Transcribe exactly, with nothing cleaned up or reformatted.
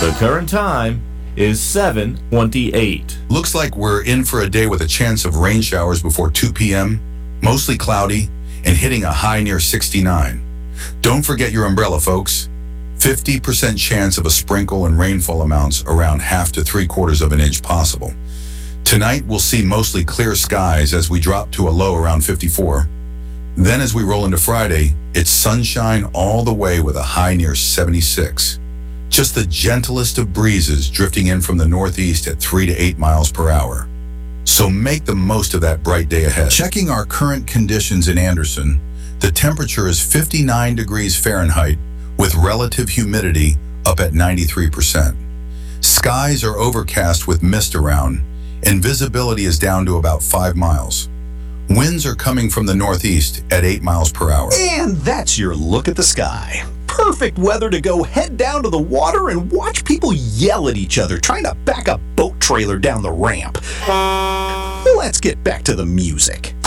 The current time is seven twenty-eight. Looks like we're in for a day with a chance of rain showers before two p.m., mostly cloudy, and hitting a high near sixty-nine. Don't forget your umbrella, folks. fifty percent chance of a sprinkle and rainfall amounts around half to three quarters of an inch possible. Tonight, we'll see mostly clear skies as we drop to a low around fifty-four. Then as we roll into Friday, it's sunshine all the way with a high near seventy-six. Just the gentlest of breezes drifting in from the northeast at three to eight miles per hour. So make the most of that bright day ahead. Checking our current conditions in Anderson, the temperature is fifty-nine degrees Fahrenheit with relative humidity up at ninety-three percent. Skies are overcast with mist around, and visibility is down to about five miles. Winds are coming from the northeast at eight miles per hour. And that's your look at the sky. Perfect weather to go head down to the water and watch people yell at each other trying to back a boat trailer down the ramp. Let's get back to the music.